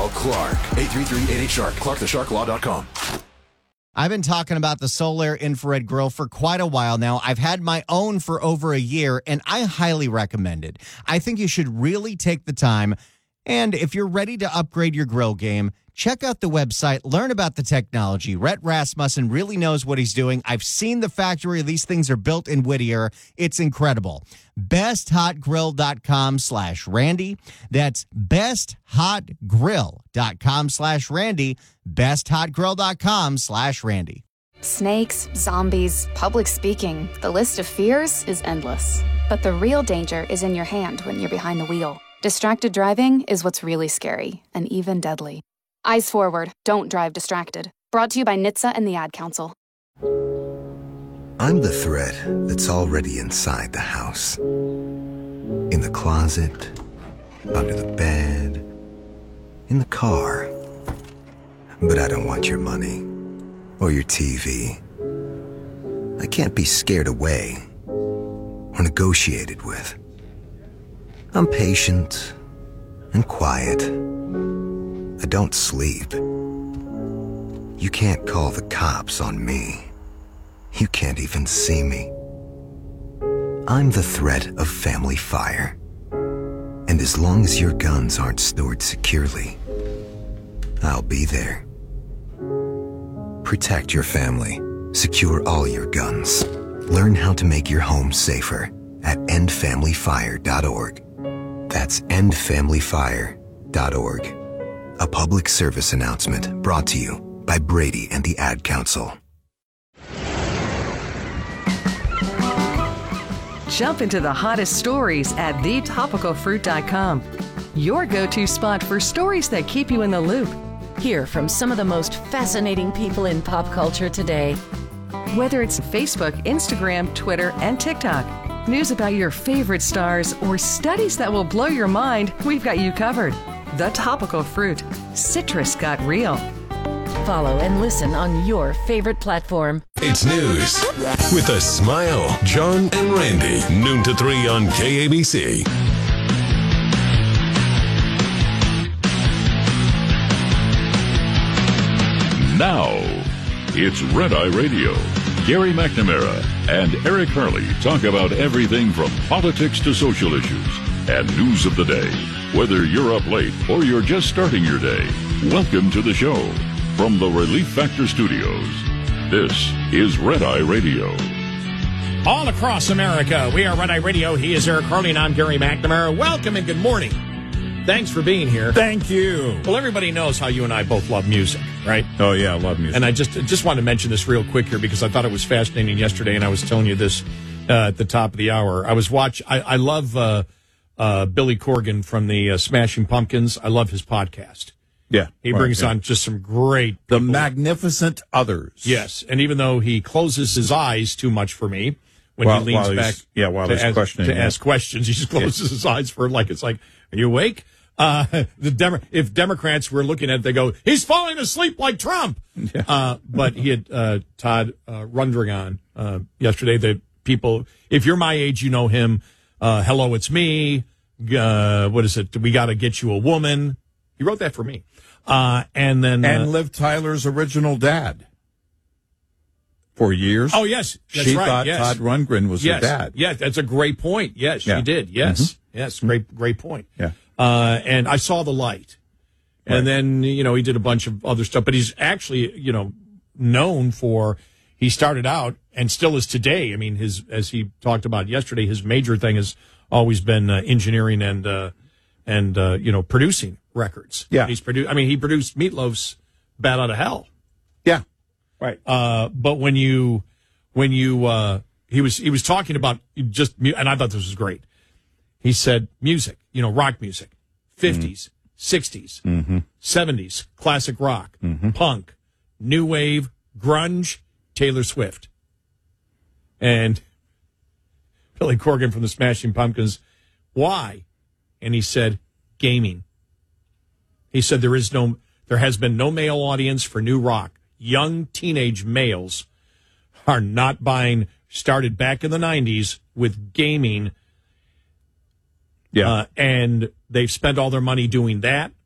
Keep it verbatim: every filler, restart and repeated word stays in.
Clark. eight three three eight eight shark. clark the shark law dot com. I've been talking about the Solaire infrared grill for quite a while now. I've had my own for over a year, and I highly recommend it. I think you should really take the time, and if you're ready to upgrade your grill game, check out the website, learn about the technology. Rhett Rasmussen really knows what he's doing. I've seen the factory. These things are built in Whittier. It's incredible. best hot grill dot com slash Randy. That's best hot grill dot com slash Randy. best hot grill dot com slash Randy. Snakes, zombies, public speaking. The list of fears is endless. But the real danger is in your hand when you're behind the wheel. Distracted driving is what's really scary and even deadly. Eyes forward. Don't drive distracted. Brought to you by N H T S A and the Ad Council. I'm the threat that's already inside the house. In the closet, under the bed, in the car. But I don't want your money or your T V. I can't be scared away or negotiated with. I'm patient and quiet. I don't sleep. You can't call the cops on me. You can't even see me. I'm the threat of family fire. And as long as your guns aren't stored securely, I'll be there. Protect your family. Secure all your guns. Learn how to make your home safer at end family fire dot org. That's end family fire dot org. A public service announcement brought to you by Brady and the Ad Council. Jump into the hottest stories at the topical fruit dot com. Your go-to spot for stories that keep you in the loop. Hear from some of the most fascinating people in pop culture today. Whether it's Facebook, Instagram, Twitter, and TikTok, news about your favorite stars, or studies that will blow your mind, we've got you covered. The Topical Fruit. Citrus got real. Follow and listen on your favorite platform. It's news with a smile. John and Randy, noon to three on K A B C. Now, it's Red Eye Radio. Gary McNamara and Eric Hurley talk about everything from politics to social issues and news of the day. Whether you're up late or you're just starting your day, welcome to the show. From the Relief Factor Studios, this is Red Eye Radio. All across America, we are Red Eye Radio. He is Eric Hurley and I'm Gary McNamara. Welcome and good morning. Thanks for being here. Thank you. Well, everybody knows how you and I both love music, right? Oh, yeah, I love music. And I just just wanted to mention this real quick here because I thought it was fascinating yesterday, and I was telling you this uh, at the top of the hour. I was watch. I, I love uh, uh, Billy Corgan from the uh, Smashing Pumpkins. I love his podcast. Yeah. He right, brings yeah. on just some great The people. Magnificent Others. Yes, and even though he closes his eyes too much for me when while, he leans while back yeah, while to, he's ask, questioning, to yeah. ask questions, he just closes yeah. his eyes for like it's like, are you awake? Uh, the Demo- if Democrats were looking at it, they go, he's falling asleep like Trump. Yeah. Uh, but he had uh, Todd uh, Rundgren uh, yesterday. The people, if you're my age, you know him. Uh, Hello, it's me. Uh, what is it? We got to get you a woman. He wrote that for me. Uh, and then and uh, Liv Tyler's original dad for years. Oh yes, that's she right. thought yes. Todd Rundgren was yes. her dad. Yeah, that's a great point. Yes, yeah. she did. Yes, mm-hmm. yes, great, great point. Yeah. Uh, and I saw The Light. And right. then, you know, he did a bunch of other stuff. But he's actually, you know, known for, he started out and still is today. I mean, his, as he talked about yesterday, his major thing has always been uh, engineering and, uh, and uh, you know, producing records. Yeah. He's produ- I mean, he produced Meatloaf's Bat Out of Hell. Yeah. Right. Uh, but when you, when you, uh, he was, he was talking about just, and I thought this was great. He said music, you know, rock music, fifties, mm-hmm. sixties, mm-hmm. seventies, classic rock, mm-hmm. punk, new wave, grunge, Taylor Swift. And Billy Corgan from the Smashing Pumpkins, why? And he said, gaming. He said there is no, there has been no male audience for new rock. Young teenage males are not buying, started back in the nineties with gaming. Yeah. Uh, and they've spent all their money doing that.